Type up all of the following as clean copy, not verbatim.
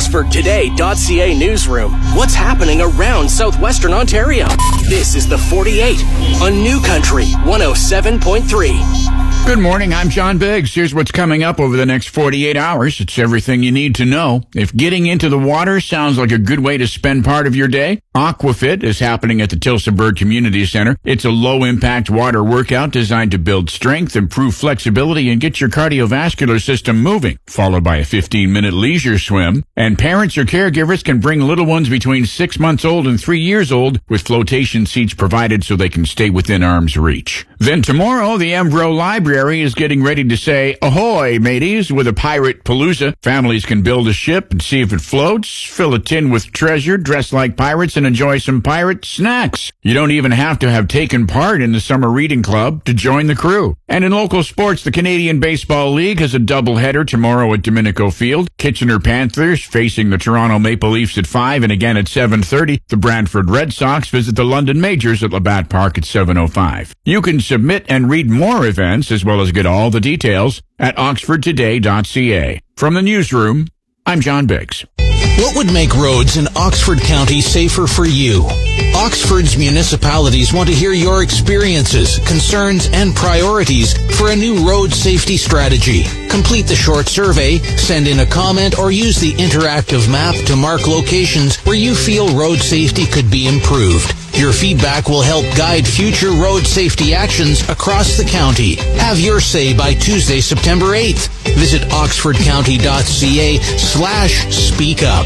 OxfordToday.ca newsroom. What's happening around southwestern Ontario? This is the 48 on New Country 107.3. Good morning, I'm John Biggs. Here's what's coming up over the next 48 hours. It's everything you need to know. If getting into the water sounds like a good way to spend part of your day, Aquafit is happening at the Tillsonburg Community Center. It's a low-impact water workout designed to build strength, improve flexibility, and get your cardiovascular system moving, followed by a 15-minute leisure swim. And parents or caregivers can bring little ones between 6 months old and 3 years old with flotation seats provided so they can stay within arm's reach. Then tomorrow, the Embro Library is getting ready to say, ahoy, mateys, with a pirate palooza. Families can build a ship and see if it floats, fill a tin with treasure, dress like pirates, and enjoy some pirate snacks. You don't even have to have taken part in the summer reading club to join the crew. And in local sports, the Canadian Baseball League has a doubleheader tomorrow at Dominico Field. Kitchener Panthers facing the Toronto Maple Leafs at 5 and again at 7:30. The Brantford Red Sox visit the London Majors at Labatt Park at 7:05. You can submit and read more events as well as get all the details at oxfordtoday.ca. From the newsroom, I'm John Biggs. What would make roads in Oxford County safer for you? Oxford's municipalities want to hear your experiences, concerns, and priorities for a new road safety strategy. Complete the short survey, send in a comment, or use the interactive map to mark locations where you feel road safety could be improved. Your feedback will help guide future road safety actions across the county. Have your say by Tuesday, September 8th. Visit oxfordcounty.ca/speakup.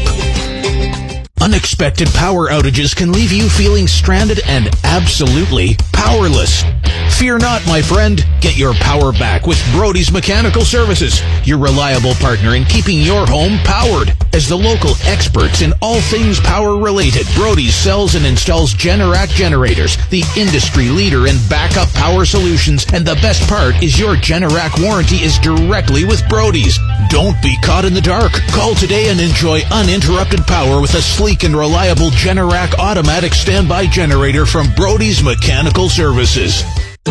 Unexpected power outages can leave you feeling stranded and absolutely powerless. Fear not, my friend. Get your power back with Brody's Mechanical Services, your reliable partner in keeping your home powered. As the local experts in all things power-related, Brody's sells and installs Generac generators, the industry leader in backup power solutions, and the best part is your Generac warranty is directly with Brody's. Don't be caught in the dark. Call today and enjoy uninterrupted power with a sleek and reliable Generac automatic standby generator from Brody's Mechanical Services.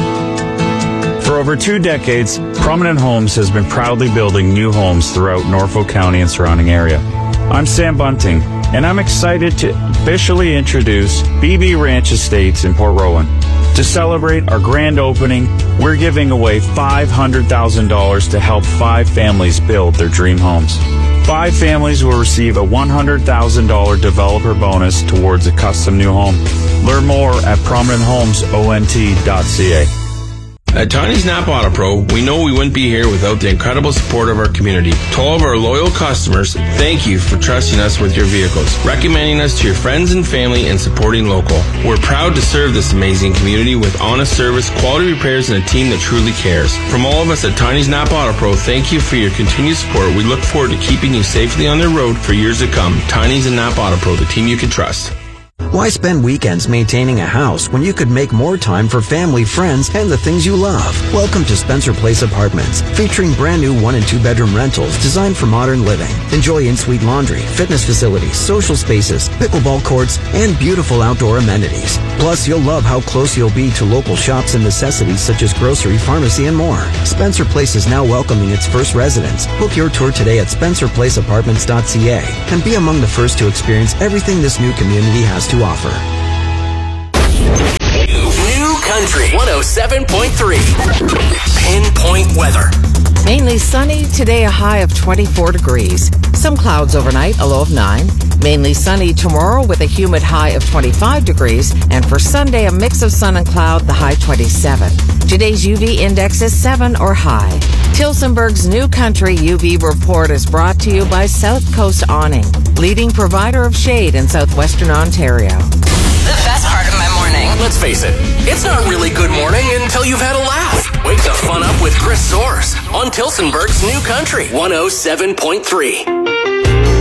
For over 2 decades, Prominent Homes has been proudly building new homes throughout Norfolk County and surrounding area. I'm Sam Bunting, and I'm excited to officially introduce BB Ranch Estates in Port Rowan. To celebrate our grand opening, we're giving away $500,000 to help 5 families build their dream homes. 5 families will receive a $100,000 developer bonus towards a custom new home. Learn more at prominenthomesont.ca. At Tiny's Napa Auto Pro, we know we wouldn't be here without the incredible support of our community. To all of our loyal customers, thank you for trusting us with your vehicles, recommending us to your friends and family, and supporting local. We're proud to serve this amazing community with honest service, quality repairs, and a team that truly cares. From all of us at Tiny's Napa Auto Pro, thank you for your continued support. We look forward to keeping you safely on the road for years to come. Tiny's and Napa Auto Pro, the team you can trust. Why spend weekends maintaining a house when you could make more time for family, friends, and the things you love? Welcome to Spencer Place Apartments, featuring brand new 1- and 2-bedroom rentals designed for modern living. Enjoy in-suite laundry, fitness facilities, social spaces, pickleball courts, and beautiful outdoor amenities. Plus, you'll love how close you'll be to local shops and necessities such as grocery, pharmacy, and more. Spencer Place is now welcoming its first residents. Book your tour today at spencerplaceapartments.ca and be among the first to experience everything this new community has to offer. New Country 107.3. Pinpoint weather. Mainly sunny, today a high of 24 degrees. Some clouds overnight, a low of 9. Mainly sunny tomorrow with a humid high of 25 degrees. And for Sunday, a mix of sun and cloud, the high 27. Today's UV index is 7 or high. Tillsonburg's New Country UV report is brought to you by South Coast Awning, leading provider of shade in southwestern Ontario. The best part of my morning. Let's face it, it's not really good morning until you've had a laugh. Wake the fun up with Chris Soares on Tillsonburg's New Country 107.3.